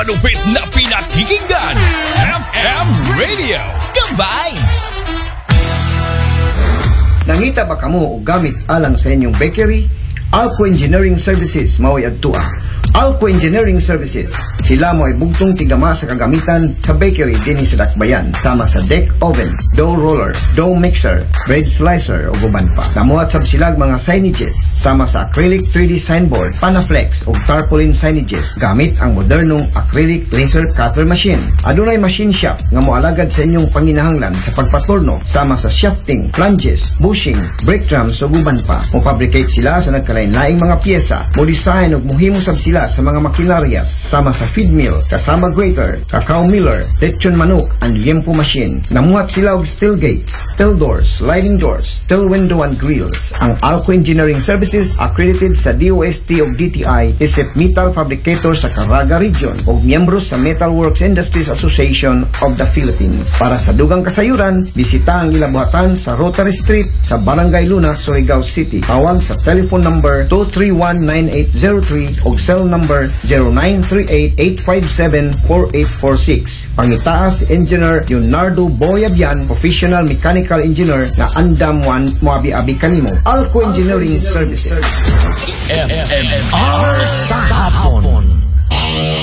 Malupit na pinakikinggan, FM Radio, The Vibes! Nangita ba kamo og gamit alang sa inyong bakery? Alco Engineering Services mao'y adtua. Alco Engineering Services, sila mo ay bugtong tigama sa kagamitan sa bakery dinhi sa Dakbayan, sama sa deck oven, dough roller, dough mixer, bread slicer o guban pa. Namuhat sab silag mga signages sama sa acrylic 3D signboard, Panaflex o tarpaulin signages gamit ang modernong acrylic laser cutter machine. Adunay machine shop nga moalagad sa inyong panginahanglan sa pagpaturno sama sa shafting, flanges, bushing, brake drums o guban pa. Mo-fabricate sila sa nagkalain-laing mga pyesa, mo-design ug mohimo sab sila sa mga makinaryas sama sa feed mill, kasama grater, cacao miller, lechon manok, and liempo machine. Namuhat sila og steel gates, steel doors, sliding doors, steel window and grills. Ang Alco Engineering Services accredited sa DOST ug DTI isip metal fabricator sa Caraga Region ug miyembro sa Metal Works Industries Association of the Philippines. Para sa dugang kasayuran, bisita ang ilabuhatan sa Rotary Street sa Barangay Lunas, Surigao City. Tawag sa telephone number 231-9803 ug cell number 0938-857-4846. Pangitaas Engineer Leonardo Boyabian, Professional Mechanical Engineer na andam 1 moabi-abi kanimo. Alco Engineering Services. FMR sa hapon.